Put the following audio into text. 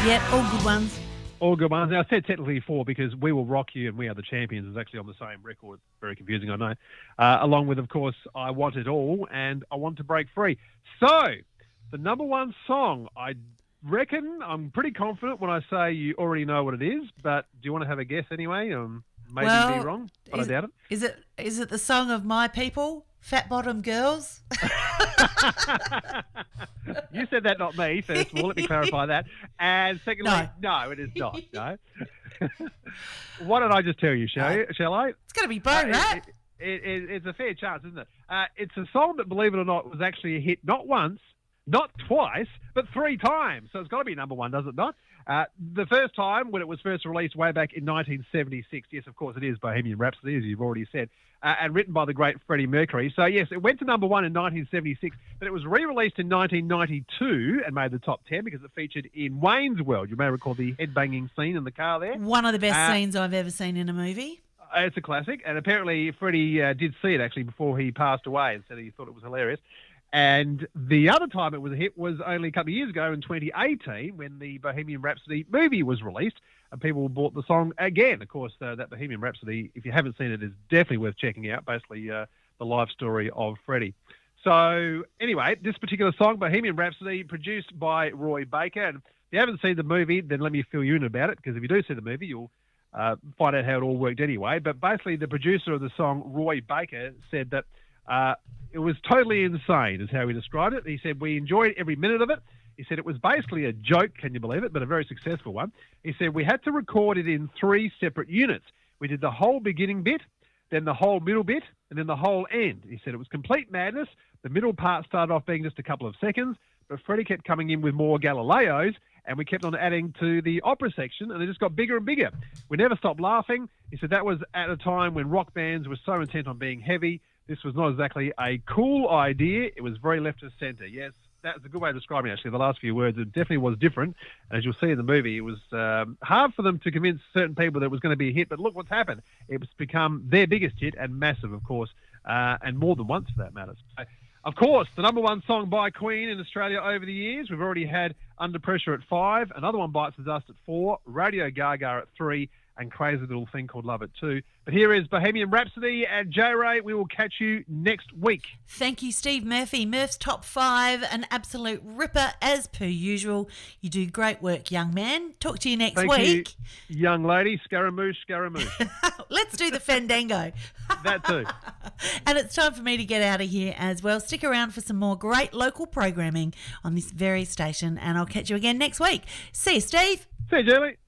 Yep, all good ones. All good ones. Now, I said technically 4 because We Will Rock You and We Are the Champions is actually on the same record. Very confusing, I know. Along with, of course, I Want It All and I Want to Break Free. So, the number one song, I reckon, I'm pretty confident when I say you already know what it is, but do you want to have a guess anyway? Maybe be wrong, but I doubt it. Is it the song of My People, Fat Bottom Girls? You said that, not me, first of all. Let me clarify that. And secondly, no it is not. No. Why don't I just tell you, shall I? It's going to be Bo Rap. It's a fair chance, isn't it? It's a song that, believe it or not, was actually a hit not once, not twice, but 3 times. So it's got to be number one, does it not? The first time, when it was first released way back in 1976, yes, of course, it is Bohemian Rhapsody, as you've already said, and written by the great Freddie Mercury. So, yes, it went to number one in 1976, but it was re-released in 1992 and made the top 10 because it featured in Wayne's World. You may recall the headbanging scene in the car there. One of the best scenes I've ever seen in a movie. It's a classic, and apparently Freddie did see it, actually, before he passed away and said he thought it was hilarious. And the other time it was a hit was only a couple of years ago in 2018 when the Bohemian Rhapsody movie was released and people bought the song again. Of course, that Bohemian Rhapsody, if you haven't seen it, is definitely worth checking out, basically the life story of Freddie. So anyway, this particular song, Bohemian Rhapsody, produced by Roy Baker. And if you haven't seen the movie, then let me fill you in about it, because if you do see the movie, you'll find out how it all worked anyway. But basically the producer of the song, Roy Baker, said that it was totally insane, is how he described it. He said, we enjoyed every minute of it. He said it was basically a joke, can you believe it, but a very successful one. He said we had to record it in 3 separate units. We did the whole beginning bit, then the whole middle bit, and then the whole end. He said it was complete madness. The middle part started off being just a couple of seconds, but Freddie kept coming in with more Galileos, and we kept on adding to the opera section, and it just got bigger and bigger. We never stopped laughing. He said that was at a time when rock bands were so intent on being heavy. This was not exactly a cool idea. It was very left of centre. Yes, that's a good way of describing it, actually. The last few words, it definitely was different. As you'll see in the movie, it was hard for them to convince certain people that it was going to be a hit. But look what's happened. It's become their biggest hit, and massive, of course, and more than once for that matter. So, of course, the number one song by Queen in Australia over the years. We've already had Under Pressure at 5. Another one bites the dust at 4. Radio Gaga at 3. And Crazy Little Thing Called Love at 2. But here is Bohemian Rhapsody and J-Ray. We will catch you next week. Thank you, Steve Murphy. Murph's Top 5, an absolute ripper as per usual. You do great work, young man. Talk to you next week. Thank you, young lady. Scaramouche, Scaramouche. Let's do the Fandango. That too. And it's time for me to get out of here as well. Stick around for some more great local programming on this very station, and I'll catch you again next week. See you, Steve. See you, Julie.